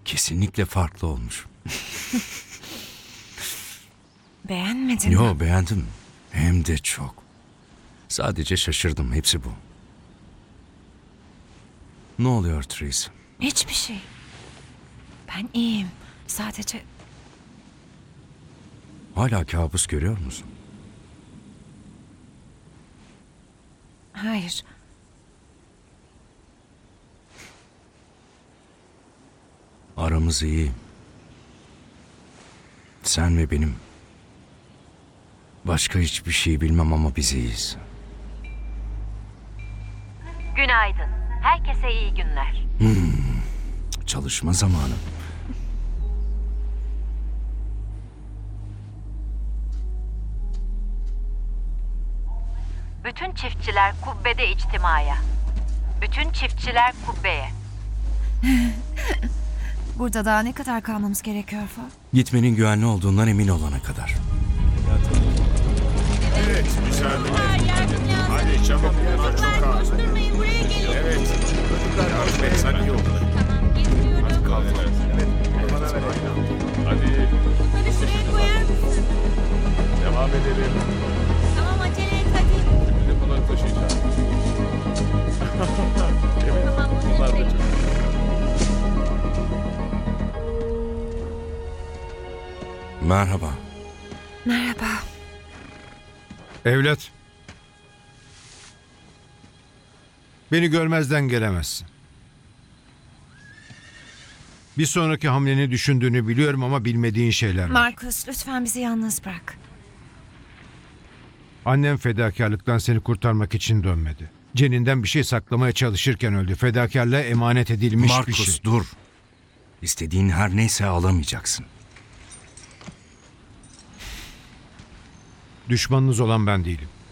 Kesinlikle farklı olmuş. Beğenmedin mi? Yo, beğendim. Hem de çok. Sadece şaşırdım. Hepsi bu. Ne oluyor Therese? Hiçbir şey. Ben iyiyim. Sadece Hala kabus görüyor musun? hayır. Aramız iyi. Sen ve benim. Başka hiçbir şey bilmem ama biz iyiyiz. Günaydın. Herkese iyi günler. Çalışma zamanı. Bütün çiftçiler kubbede içtimaya. Bütün çiftçiler kubbeye. Burada daha ne kadar kalmamız gerekiyor Fo? Gitmenin güvenli olduğundan emin olana kadar. Evet, müsaade edin. Hadi çabuk, bunlar çok ağır. Durmayın, buraya gelin. Evet, çocuklar yardım etsen iyi olur. Tamam, getiriyorum. Hadi kalkın. Evet, bana ver. Hadi Bunları şuraya koyar mısın? devam edelim. Tamam, acele et hadi. Şimdi bunları taşıyacağım. Evet, Tamam, bunu bunlar da yükleyin. çok. Merhaba. Merhaba. Evlat. Beni görmezden gelemezsin. Bir sonraki hamleni düşündüğünü biliyorum ama bilmediğin şeyler var. Marcus, lütfen bizi yalnız bırak. Annem fedakarlıktan seni kurtarmak için dönmedi. Ceninden bir şey saklamaya çalışırken öldü. Fedakarlığa emanet edilmiş bir Markus şey. dur. İstediğin her neyse alamayacaksın. Düşmanınız olan ben değilim.